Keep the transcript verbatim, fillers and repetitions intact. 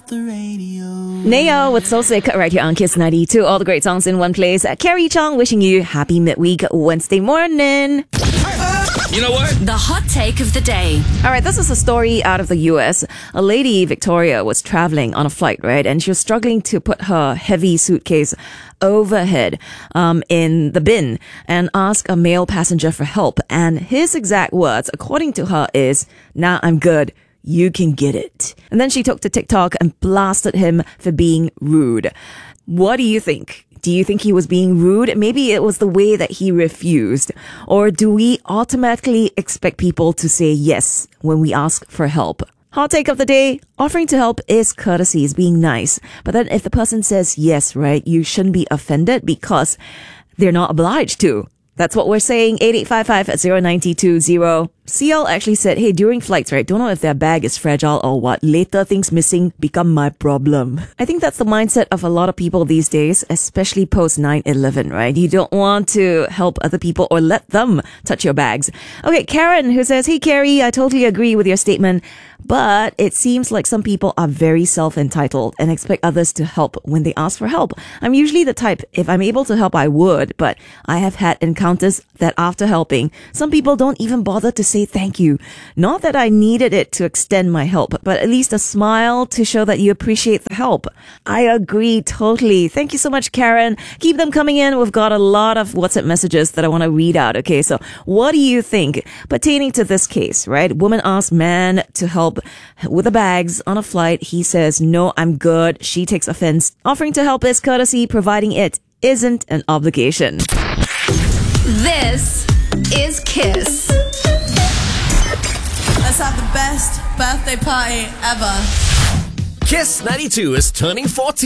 the radio. Neo with So Sick right here on Kiss ninety-two. All the great songs in one place. Carrie Chong wishing you happy midweek Wednesday morning. You know what? The hot take of the day. All right, this is a story out of the U S. A lady, Victoria, was traveling on a flight, right? And she was struggling to put her heavy suitcase overhead um, in the bin and ask a male passenger for help. And his exact words, according to her, is, "Nah, I'm good. You can get it." And then she took to TikTok and blasted him for being rude. What do you think? Do you think he was being rude? Maybe it was the way that he refused. Or do we automatically expect people to say yes when we ask for help? Hot take of the day, offering to help is courtesy, is being nice. But then if the person says yes, right, you shouldn't be offended because they're not obliged to. That's what we're saying. eight eight five five zero nine two zero. C L actually said, hey, during flights, right, don't know if their bag is fragile or what. Later, things missing become my problem. I think that's the mindset of a lot of people these days, especially post nine eleven, right? You don't want to help other people or let them touch your bags. Okay, Karen, who says, hey, Carrie, I totally agree with your statement, but it seems like some people are very self-entitled and expect others to help when they ask for help. I'm usually the type, if I'm able to help, I would, but I have had encounters that after helping, some people don't even bother to say thank you. Not that I needed it to extend my help, but at least a smile to show that you appreciate the help. I agree totally. Thank you so much, Karen. Keep them coming in. We've got a lot of WhatsApp messages that I want to read out. Okay, so what do you think pertaining to this case, right? Woman asked man to help with the bags on a flight. He says, no, I'm good. She takes offense. Offering to help is courtesy. Providing it isn't an obligation. This is Kiss. Let's have the best birthday party ever. Kiss ninety-two is turning forty.